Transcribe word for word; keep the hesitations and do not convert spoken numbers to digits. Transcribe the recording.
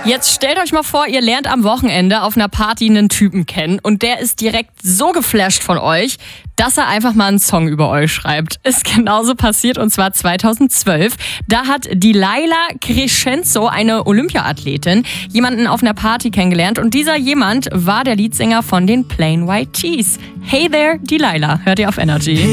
Jetzt stellt euch mal vor, ihr lernt am Wochenende auf einer Party einen Typen kennen und der ist direkt so geflasht von euch, dass er einfach mal einen Song über euch schreibt. Ist genauso passiert und zwar zweitausendzwölf. Da hat Delilah Crescenzo, eine Olympiaathletin, jemanden auf einer Party kennengelernt und dieser jemand war der Leadsänger von den Plain White T's. Hey there, Delilah, hört ihr auf Energy.